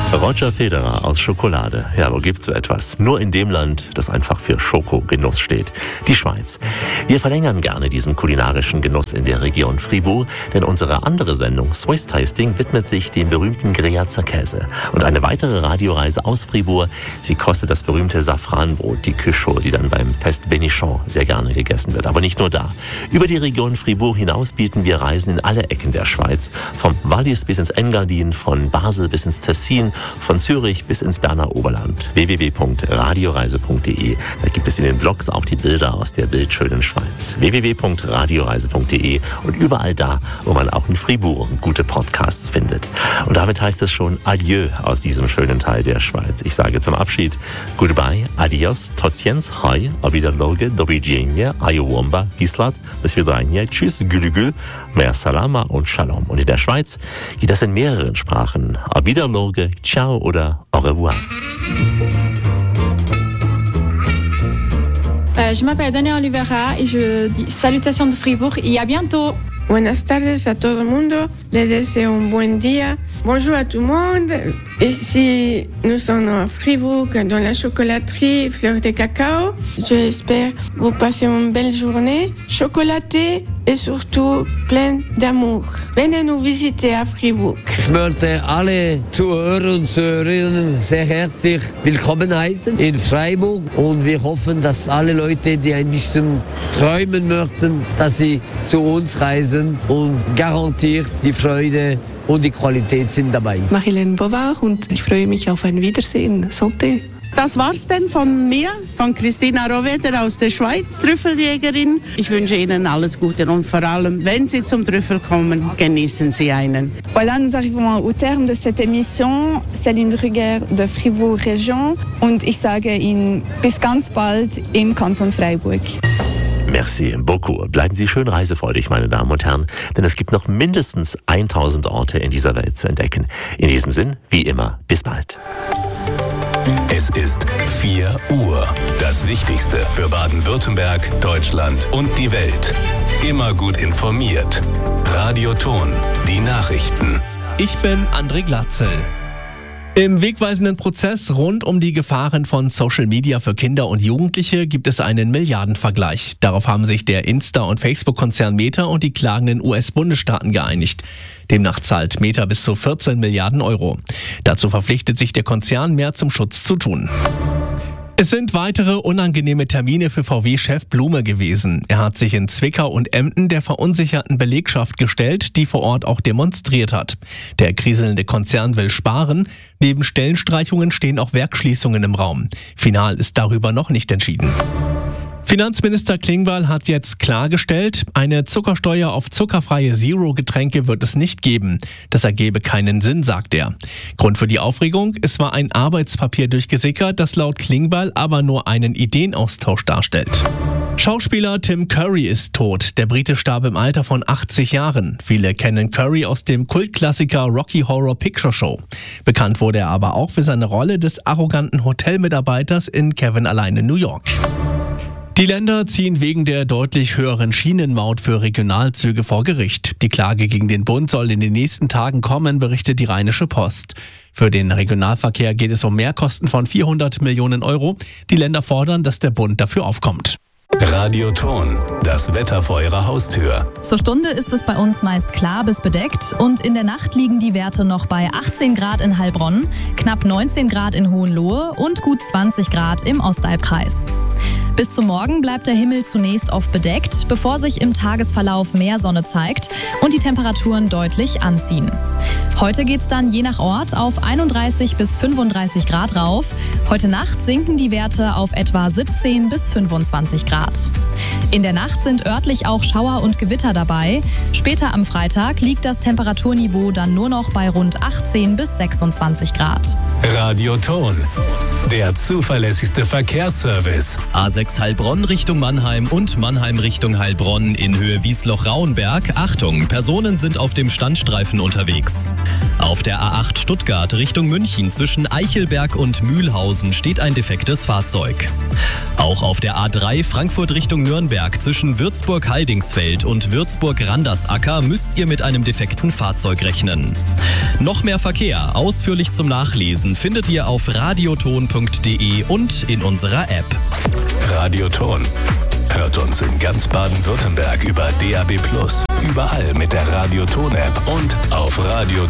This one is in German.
Roger Federer aus Schokolade. Ja, wo gibt's so etwas? Nur in dem Land, das einfach für Schokogenuss steht. Die Schweiz. Wir verlängern gerne diesen kulinarischen Genuss in der Region Fribourg, denn unsere andere Sendung Swiss Tasting widmet sich dem berühmten Greazer Käse. Und eine weitere Radioreise aus Fribourg, sie kostet das berühmte Safranbrot, die Cuchot, die dann beim Fest Bénichon sehr gerne gegessen wird. Aber nicht nur da. Über die Region Fribourg hinaus bieten wir Reisen in alle Ecken der Schweiz. Vom Wallis bis ins Engadin, von Basel bis ins Tessin, von Zürich bis ins Berner Oberland. www.radioreise.de. Da gibt es in den Blogs auch die Bilder aus der bildschönen Schweiz. www.radioreise.de und überall da, wo man auch in Fribourg gute Podcasts findet. Und damit heißt es schon Adieu aus diesem schönen Teil der Schweiz. Ich sage zum Abschied Goodbye, Adios, Totsiens, Hi, auf Wiederloge, do widzenia, Ayowomba, Gislat, bis Vidranje, Tschüss, Gülügül, Mer Salama und Shalom. Und in der Schweiz geht das in mehreren Sprachen. Auf Wiederloge, Ciao oder Au revoir. Je m'appelle Daniela Oliveira et je dis salutations de Fribourg et à bientôt. Buenas tardes a todo el mundo, les deseo un buen día. Bonjour à tout le monde. Ici, nous sommes à Fribourg, dans la chocolaterie Fleur de Cacao. J'espère que vous passez une belle journée, chocolatée et surtout pleine d'amour. Venez nous visiter à Fribourg. Ich möchte alle Zuhörer und Zuhörerinnen sehr herzlich willkommen heißen in Freiburg und wir hoffen, dass alle Leute, die ein bisschen träumen möchten, dass sie zu uns reisen und garantiert die Freude und die Qualität sind dabei. Marilène Bovard und ich freue mich auf ein Wiedersehen. Santé. Das war's denn von mir, von Christina Rohweder aus der Schweiz, Trüffeljägerin. Ich wünsche Ihnen alles Gute und vor allem, wenn Sie zum Trüffel kommen, genießen Sie einen. Voilà, nous arrivons au terme de cette émission. Céline Brugger de Fribourg Région und ich sage Ihnen bis ganz bald im Kanton Freiburg. Merci beaucoup. Bleiben Sie schön reisefreudig, meine Damen und Herren, denn es gibt noch mindestens 1000 Orte in dieser Welt zu entdecken. In diesem Sinn, wie immer, bis bald. Es ist 4 Uhr. Das Wichtigste für Baden-Württemberg, Deutschland und die Welt. Immer gut informiert. Radio Ton, die Nachrichten. Ich bin André Glatzel. Im wegweisenden Prozess rund um die Gefahren von Social Media für Kinder und Jugendliche gibt es einen Milliardenvergleich. Darauf haben sich der Insta- und Facebook-Konzern Meta und die klagenden US-Bundesstaaten geeinigt. Demnach zahlt Meta bis zu 14 Milliarden Euro. Dazu verpflichtet sich der Konzern, mehr zum Schutz zu tun. Es sind weitere unangenehme Termine für VW-Chef Blume gewesen. Er hat sich in Zwickau und Emden der verunsicherten Belegschaft gestellt, die vor Ort auch demonstriert hat. Der kriselnde Konzern will sparen. Neben Stellenstreichungen stehen auch Werksschließungen im Raum. Final ist darüber noch nicht entschieden. Finanzminister Klingbeil hat jetzt klargestellt, eine Zuckersteuer auf zuckerfreie Zero-Getränke wird es nicht geben. Das ergebe keinen Sinn, sagt er. Grund für die Aufregung, es war ein Arbeitspapier durchgesickert, das laut Klingbeil aber nur einen Ideenaustausch darstellt. Schauspieler Tim Curry ist tot. Der Brite starb im Alter von 80 Jahren. Viele kennen Curry aus dem Kultklassiker Rocky Horror Picture Show. Bekannt wurde er aber auch für seine Rolle des arroganten Hotelmitarbeiters in Kevin allein in New York. Die Länder ziehen wegen der deutlich höheren Schienenmaut für Regionalzüge vor Gericht. Die Klage gegen den Bund soll in den nächsten Tagen kommen, berichtet die Rheinische Post. Für den Regionalverkehr geht es um Mehrkosten von 400 Millionen Euro. Die Länder fordern, dass der Bund dafür aufkommt. Radio Ton, das Wetter vor Ihrer Haustür. Zur Stunde ist es bei uns meist klar bis bedeckt und in der Nacht liegen die Werte noch bei 18 Grad in Heilbronn, knapp 19 Grad in Hohenlohe und gut 20 Grad im Ostalbkreis. Bis zum Morgen bleibt der Himmel zunächst oft bedeckt, bevor sich im Tagesverlauf mehr Sonne zeigt und die Temperaturen deutlich anziehen. Heute geht's dann je nach Ort auf 31 bis 35 Grad rauf. Heute Nacht sinken die Werte auf etwa 17 bis 25 Grad. In der Nacht sind örtlich auch Schauer und Gewitter dabei. Später am Freitag liegt das Temperaturniveau dann nur noch bei rund 18 bis 26 Grad. Radio Ton, der zuverlässigste Verkehrsservice. A6 Heilbronn Richtung Mannheim und Mannheim Richtung Heilbronn in Höhe Wiesloch-Rauenberg. Achtung, Personen sind auf dem Standstreifen unterwegs. unterwegs. Auf der A8 Stuttgart Richtung München zwischen Eichelberg und Mühlhausen steht ein defektes Fahrzeug. Auch auf der A3 Frankfurt Richtung Nürnberg zwischen Würzburg-Haldingsfeld und Würzburg-Randersacker müsst ihr mit einem defekten Fahrzeug rechnen. Noch mehr Verkehr, ausführlich zum Nachlesen, findet ihr auf radioton.de und in unserer App. Radioton. Hört uns in ganz Baden-Württemberg über DAB+, überall mit der Radioton-App und auf Radio